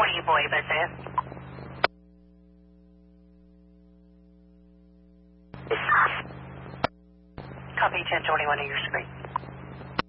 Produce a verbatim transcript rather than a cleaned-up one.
twenty, you boy, but there. Copy ten twenty-one to your screen.